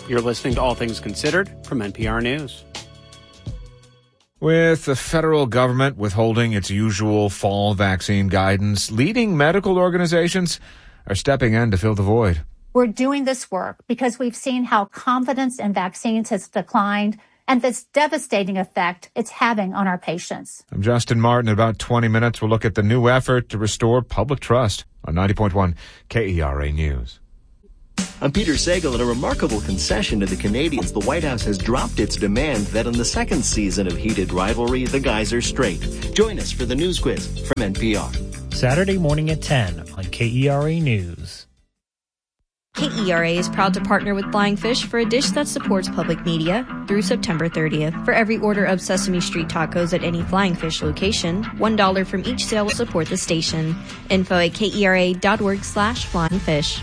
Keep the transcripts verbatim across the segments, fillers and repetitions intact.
You're listening to All Things Considered from N P R News. With the federal government withholding its usual fall vaccine guidance, leading medical organizations are stepping in to fill the void. We're doing this work because we've seen how confidence in vaccines has declined and this devastating effect it's having on our patients. I'm Justin Martin. In about twenty minutes, we'll look at the new effort to restore public trust on ninety point one K E R A News. I'm Peter Sagal. In a remarkable concession to the Canadians, the White House has dropped its demand that in the second season of Heated Rivalry, the guys are straight. Join us for the news quiz from N P R. Saturday morning at ten on K E R A News. K E R A is proud to partner with Flying Fish for a dish that supports public media through September thirtieth. For every order of Sesame Street tacos at any Flying Fish location, one dollar from each sale will support the station. Info at kera.org slash flying fish.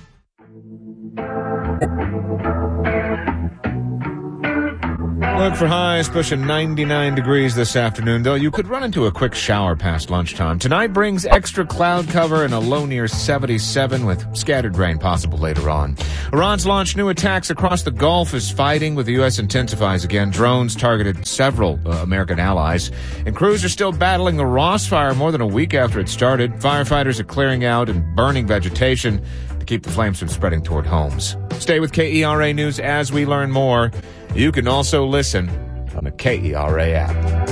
Look for highs pushing ninety-nine degrees this afternoon, though you could run into a quick shower past lunchtime. Tonight brings extra cloud cover and a low near seventy-seven with scattered rain possible later on. Iran's launched new attacks across the Gulf as fighting with the U S intensifies again. Drones targeted several uh, American allies, and crews are still battling the Ross fire more than a week after it started. Firefighters are clearing out and burning vegetation to keep the flames from spreading toward homes. Stay with K E R A News as we learn more. You can also listen on the K E R A app.